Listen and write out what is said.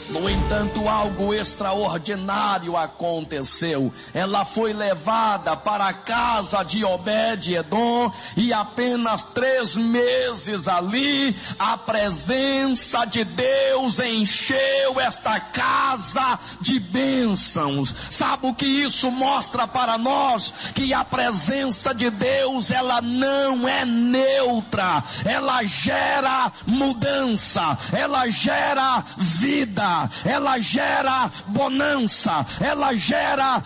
No entanto, algo extraordinário aconteceu. Ela foi levada para a casa de Obed-edom, e apenas 3 meses ali, a presença de Deus encheu esta casa de bênçãos. Sabe o que isso mostra para nós? Que a presença de Deus, ela não é neutra, ela gera mudança, ela gera vida, ela gera bonança, ela gera